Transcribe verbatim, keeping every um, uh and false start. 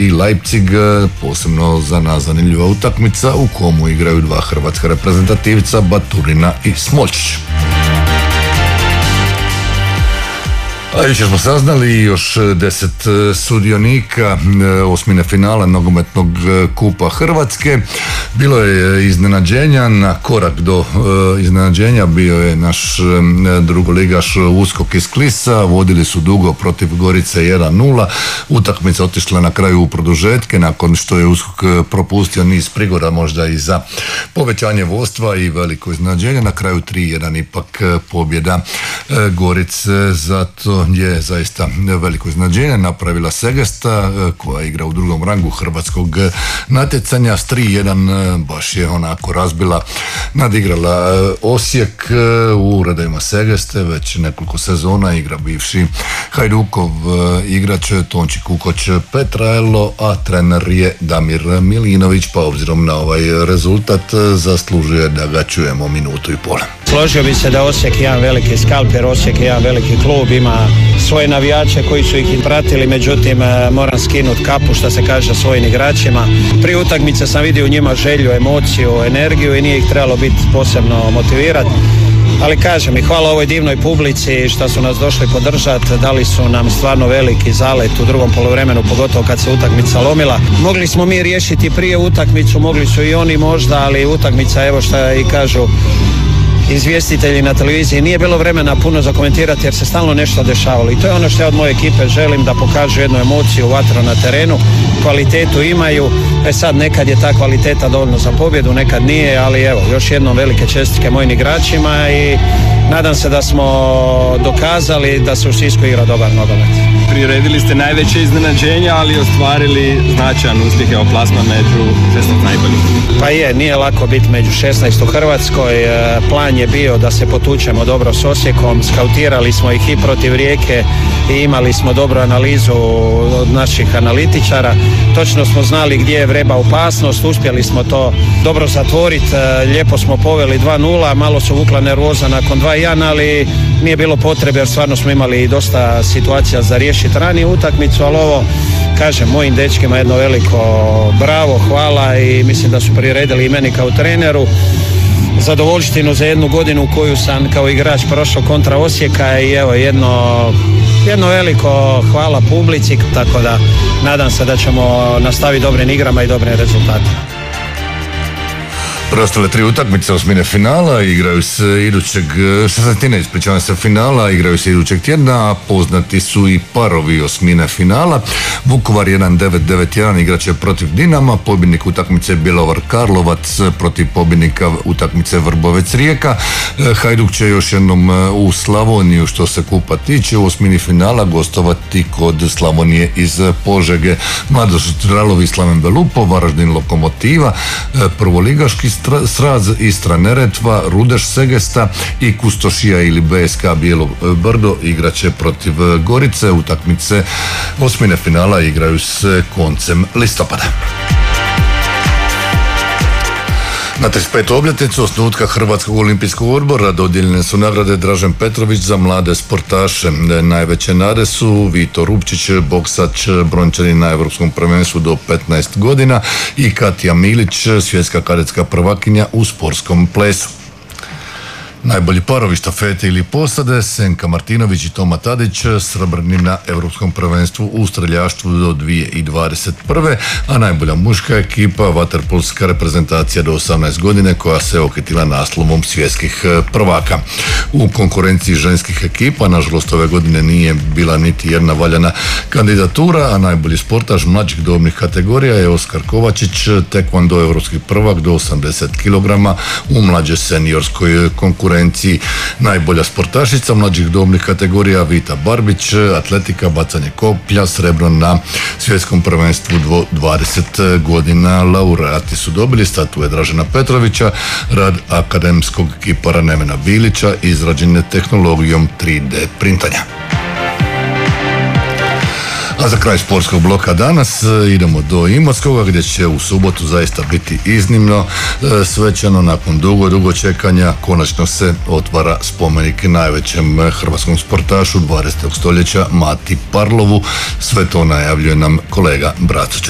i Leipzig, posebno za nas zanimljiva utakmica u komu igraju dva hrvatska reprezentativca, Baturina i Smolčić. A jučer smo saznali još deset sudionika osmine finala nogometnog kupa Hrvatske. Bilo je iznenađenja, na korak do iznenađenja bio je naš drugoligaš Uskok iz Klisa, vodili su dugo protiv Gorice jedan nula, utakmica otišla na kraju u produžetke nakon što je Uskok propustio niz prigoda možda i za povećanje vodstva i veliko iznenađenje, na kraju tri jedan ipak pobjeda Gorice, zato je zaista veliko iznenađenje napravila Segesta koja igra u drugom rangu hrvatskog natjecanja. S tri jedan baš je onako razbila, nadigrala Osijek. U redovima Segeste već nekoliko sezona igra bivši Hajdukov igrač Tonči Kukoć Petraelo, a trener je Damir Milinović, pa obzirom na ovaj rezultat zaslužuje da ga čujemo minutu i pola. Složio bi se da Osijek je jedan veliki skalper, Osijek je jedan veliki klub, ima svoje navijače koji su ih i pratili, međutim moram skinuti kapu što se kaže svojim igračima. Prije utakmice sam vidio u njima želju, emociju, energiju i nije ih trebalo biti posebno motivirati. Ali kažem i hvala ovoj divnoj publici što su nas došli podržati, dali su nam stvarno veliki zalet u drugom poluvremenu, pogotovo kad se utakmica lomila. Mogli smo mi riješiti prije utakmicu, mogli su i oni možda, ali utakmica, evo što i kažu izvjestitelji na televiziji, nije bilo vremena puno za komentirati jer se stalno nešto dešavalo i to je ono što ja od moje ekipe želim, da pokažu jednu emociju, vatru na terenu, kvalitetu imaju. E sad, nekad je ta kvaliteta dovoljno za pobjedu, nekad nije, ali evo, još jednom velike čestitke mojim igračima i nadam se da smo dokazali da se u Sisku igra dobar nogomet. Priredili ste najveće iznenađenja, ali ostvarili značajan uspjeh, evo plasman među šesnaest najboljih. Pa je, nije lako biti među šesnaest u Hrvatskoj. Plan je bio da se potučemo dobro s Osijekom, skautirali smo ih i protiv Rijeke i imali smo dobru analizu od naših analitičara. Točno smo znali gdje je vreba opasnost, uspjeli smo to dobro zatvoriti, lijepo smo poveli dva nula, malo su vukla nervoza nakon dva jedan, ali nije bilo potrebe jer stvarno smo imali dosta situacija za riješiti ranije utakmicu, ali ovo, kažem, mojim dečkima jedno veliko bravo, hvala i mislim da su priredili i meni kao treneru zadovoljštinu za jednu godinu koju sam kao igrač prošao kontra Osijeka i evo jedno, jedno veliko hvala publici, tako da nadam se da ćemo nastaviti dobrim igrama i dobrim rezultatima. Preostale tri utakmice osmine finala igraju se idućeg, šesnaestine ispričavam se finala, igraju se idućeg tjedna, a poznati su i parovi osmine finala. Vukovar jedan devet devet jedan igraće protiv Dinama, pobjednik utakmice Bjelovar Karlovac protiv pobjednika utakmice Vrbovec Rijeka. Hajduk će još jednom u Slavoniju što se kupa tiče u osmini finala gostovati kod Slavonije iz Požege. Mladost Dralovi Slaven Belupo, Varaždin Lokomotiva, prvoligaški Sraz Istra Neretva, Rudeš Segesta i Kustošija ili B S K Bijelo Brdo igraće protiv Gorice. Utakmice osmine finala igraju se koncem listopada. Na trideset petu obljetnicu osnutka Hrvatskog olimpijskog odbora dodijeljene su nagrade Dražen Petrović za mlade sportaše. Najveće nade su Vito Rupčić, boksač, brončanin na Europskom prvenstvu do petnaest godina i Katja Milić, svjetska kadetska prvakinja u sportskom plesu. Najbolji parovi štafete ili posade Senka Martinović i Toma Tadić srebrni na Europskom prvenstvu u streljaštvu do dvije tisuće dvadeset prve. a najbolja muška ekipa vaterpolska reprezentacija do osamnaest godine koja se okitila naslovom svjetskih prvaka. U konkurenciji ženskih ekipa nažalost ove godine nije bila niti jedna valjana kandidatura, a najbolji sportaš mlađih dobnih kategorija je Oskar Kovačić, tekvando europski prvak do osamdeset kilograma u mlađe seniorskoj konkurenciji. Najbolja sportašica mlađih dobnih kategorija Vita Barbić, atletika, bacanje koplja, srebro na svjetskom prvenstvu do dvadeset godina. Laureati su dobili statue Dražena Petrovića, rad akademskog kipara Nevena Bilića, izrađene tehnologijom tri D printanja. A za kraj sportskog bloka danas idemo do Imotskoga gdje će u subotu zaista biti iznimno svečano. Nakon dugo, dugo čekanja konačno se otvara spomenik najvećem hrvatskom sportašu dvadesetog stoljeća Mati Parlovu. Sve to najavljuje nam kolega Braco.